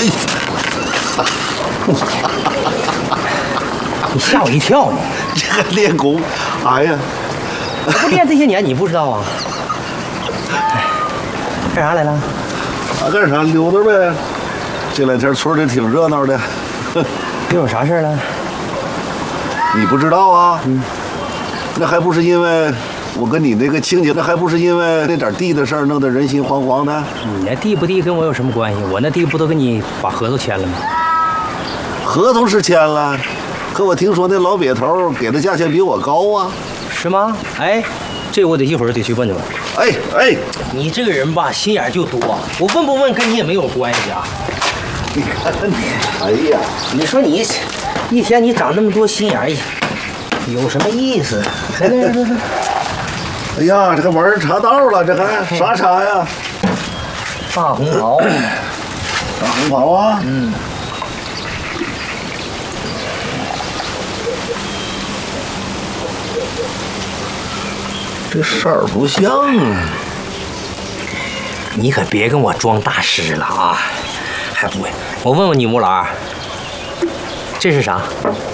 哎呀， 你吓我一跳呢！ 这个练功，哎呀， 不练这些年你不知道啊？干啥来了？ 干啥溜达呗？这两天村里挺热闹的。 又有啥事了？ 你不知道啊？那还不是因为我跟你那个亲戚，那还不是因为那点地的事儿弄得人心惶惶的？ 你那地不地跟我有什么关系？我那地不都跟你把合同签了吗？ 合同是签了，可我听说那老瘪头给的价钱比我高啊。 是吗？哎，这我一会儿得去问问。 哎， 你这个人吧，心眼就多，我问不问跟你也没有关系啊。 你看你，哎呀， 你说你一天你长那么多心眼儿，有什么意思？来， 哎呀，这还玩茶道了，这还啥茶呀？ 大红袍， 大红袍啊？这色儿不像啊！ 你可别跟我装大师了啊！还不会，我问问你吴老，这是啥？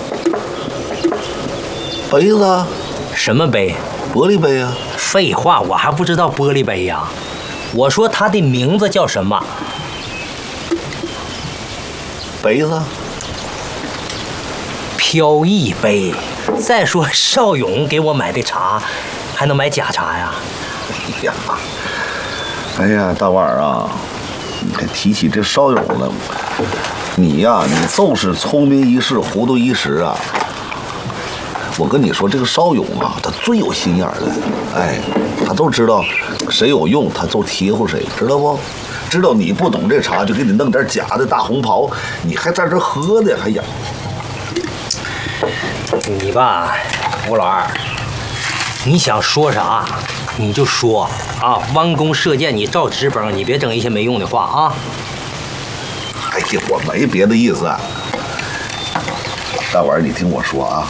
杯子啊？ 什么杯？ 玻璃杯啊？ 废话，我还不知道玻璃杯呀。我说它的名字叫什么？ 杯子？ 飘逸杯。再说邵勇给我买的茶，还能买假茶呀？ 哎呀，大腕儿啊，你还提起这邵勇了，你呀，你就是聪明一世，糊涂一时啊。我跟你说，这个邵勇啊，他最有心眼了。哎，他都知道谁有用，他就贴乎谁，知道不？知道你不懂这茶，就给你弄点假的大红袍，你还在这喝呢，哎呀！ 你吧，吴老二，你想说啥你就说啊，弯弓射箭你照直崩，你别整一些没用的话啊。 哎呀，我没别的意思啊。大碗，你听我说啊，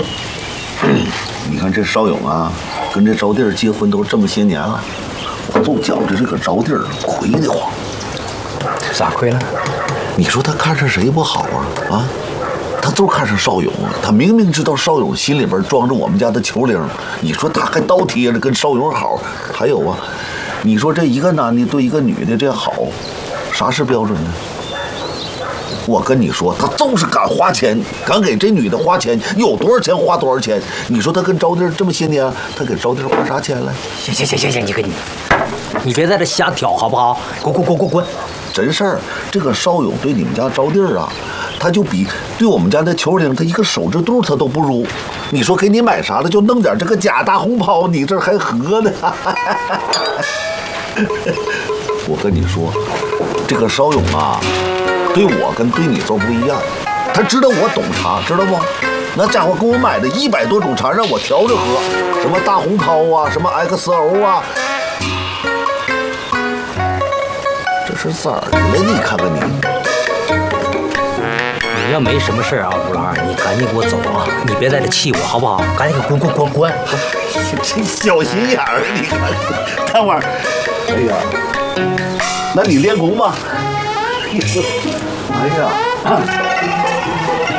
你看这邵勇啊，跟这招娣结婚都这么些年了，我就觉着这个招娣亏得慌。 咋亏了？ 你说他看上谁不好啊？他就看上邵勇了。他明明知道邵勇心里边装着我们家的球铃，你说他还倒贴着跟邵勇好。还有啊，你说这一个男的对一个女的这好，啥是标准呢？我跟你说，他就是敢花钱，敢给这女的花钱，有多少钱花多少钱。你说他跟招娣这么些年，他给招娣花啥钱了？ 行，你别在这瞎挑好不好？滚！ 真事儿，这个邵勇对你们家招娣啊，他就比对我们家的球铃，他一个手指肚他都不如。你说给你买啥了，就弄点这个假大红袍，你这还合呢？我跟你说，这个邵勇啊，对我跟对你都不一样，他知道我懂茶，知道不？那家伙给我买的100多种茶让我调着喝，什么大红袍啊，什么 XO 啊，这是咋的了？你看看你。 你要没什么事啊，吴老二，你赶紧给我走啊！你别在这气我好不好？赶紧给我滚！ 这小心眼儿，你看，大碗，哎呀，那你练功吧。哎呀。